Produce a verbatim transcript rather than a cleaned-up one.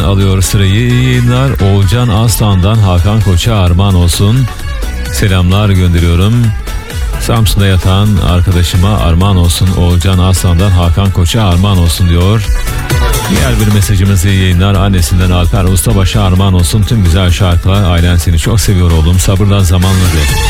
alıyor sırayı. İyi yayınlar. Oğulcan Aslan'dan Hakan Koç'a armağan olsun. Selamlar gönderiyorum. Samsun'da yatan arkadaşıma armağan olsun. Oğulcan Aslan'dan Hakan Koç'a armağan olsun diyor. Diğer bir mesajımız iyi yayınlar. Annesinden Alper Ustabaş'a armağan olsun. Tüm güzel şarkılar. Ailen seni çok seviyor oğlum. Sabırla zamanla de.